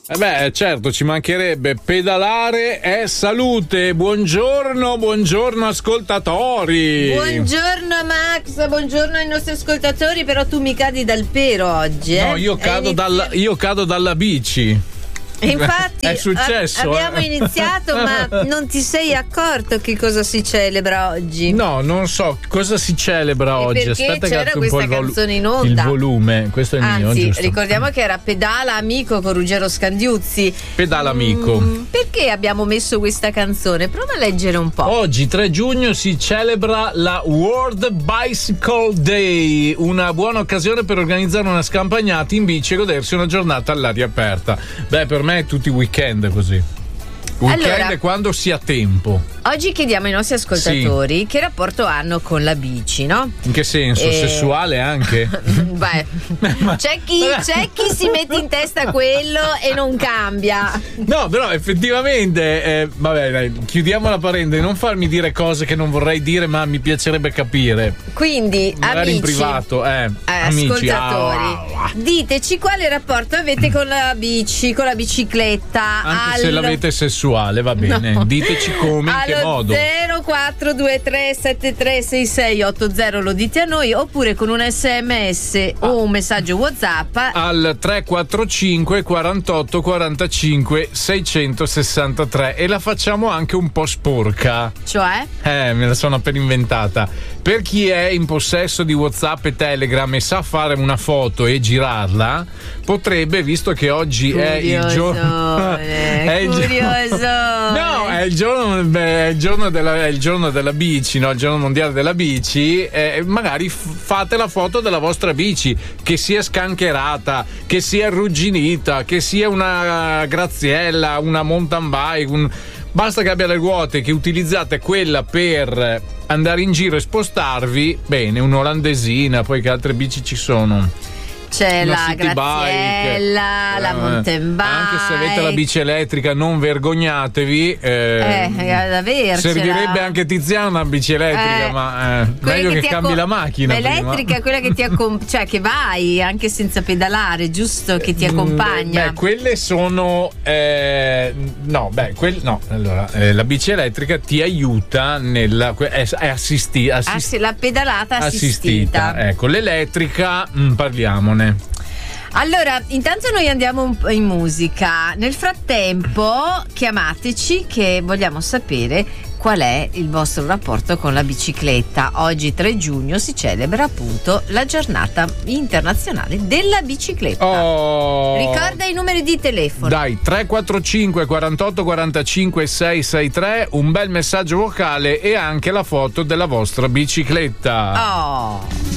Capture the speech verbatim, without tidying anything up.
Eh beh, certo, ci mancherebbe. Pedalare è salute. Buongiorno, buongiorno ascoltatori. Buongiorno Max, buongiorno ai nostri ascoltatori, però tu mi cadi dal pero oggi, eh? No, io cado, dalla, io cado dalla bici. E infatti è successo, a- abbiamo eh. iniziato, ma non ti sei accorto che cosa si celebra oggi? No, non so cosa si celebra E oggi. perché Aspetta c'era che alzo un po' questa il, volu- canzone in onda. il volume. Questo è il Anzi, mio, giusto? ricordiamo che era Pedala Amico con Ruggero Scandiuzzi. Pedala Amico. Mm, perché abbiamo messo questa canzone? Prova a leggere un po'. Oggi, tre giugno, si celebra la World Bicycle Day, una buona occasione per organizzare una scampagnata in bici e godersi una giornata all'aria aperta. Beh, per me è tutti i weekend così. Weekend Allora, è quando si ha tempo. Oggi chiediamo ai nostri ascoltatori sì. che rapporto hanno con la bici, no? In che senso? E... Sessuale anche? Beh, c'è chi, c'è chi si mette in testa quello e non cambia. No, però effettivamente, eh, vabbè, dai, chiudiamo la parentesi, non farmi dire cose che non vorrei dire, ma mi piacerebbe capire. Quindi, magari amici, in privato, eh, eh amici, ascoltatori, ah, ah. diteci quale rapporto avete con la bici, con la bicicletta. Anche al... se l'avete sessuale, va bene. No. Diteci come, in che modo. zero quattro due tre sette tre sei sei otto zero lo dite a noi, oppure con un sms ah. o un messaggio WhatsApp al tre quattro cinque quarantotto quarantacinque seicentosessantatré, e la facciamo anche un po' sporca. Cioè? Eh, me la sono appena inventata. Per chi è in possesso di WhatsApp e Telegram e sa fare una foto e girarla, potrebbe, visto che oggi Curioso, è il giorno è il curioso. No, è il giorno, beh, è il giorno della, è il giorno della bici, no? Il giorno mondiale della bici. Eh, magari f- fate la foto della vostra bici, che sia scancherata, che sia arrugginita, che sia una graziella, una mountain bike. Un... Basta che abbia le ruote, che utilizzate quella per andare in giro e spostarvi. Bene, un'olandesina, poi che altre bici ci sono? C'è una la city graziella, bike, la mountain bike. Anche se avete la bici elettrica, non vergognatevi. Eh, eh, ad avercela. Servirebbe anche Tiziana una bici elettrica, eh, ma eh, meglio che, che cambi accom- la macchina. Elettrica prima. è quella che ti accom- cioè che vai anche senza pedalare, giusto? Che ti accompagna. Beh, quelle sono eh, no, beh, quel, no. Allora, eh, la bici elettrica ti aiuta nella è, è assisti, assist, ah, sì, la pedalata assistita. assistita. Ecco, l'elettrica, mh, parliamone. Allora, intanto noi andiamo in musica. Nel frattempo, chiamateci che vogliamo sapere qual è il vostro rapporto con la bicicletta. Oggi tre giugno si celebra appunto la giornata internazionale della bicicletta. Oh. Ricorda i numeri di telefono. Dai, tre quattro cinque quarantotto quarantacinque sei sei tre, un bel messaggio vocale e anche la foto della vostra bicicletta. Oh.